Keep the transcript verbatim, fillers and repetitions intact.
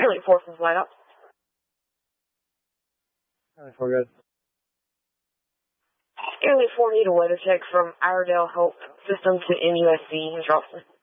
Elite Forces light up. Elite four good. Elite four need a weather check from Iredale Health System to N U S C in Charleston.